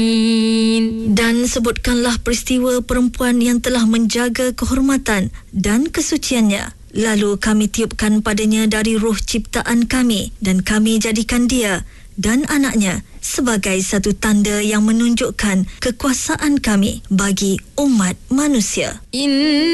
Dan sebutkanlah peristiwa perempuan yang telah menjaga kehormatan dan kesuciannya. Lalu kami tiupkan padanya dari roh ciptaan kami dan kami jadikan dia dan anaknya sebagai satu tanda yang menunjukkan kekuasaan kami bagi umat manusia.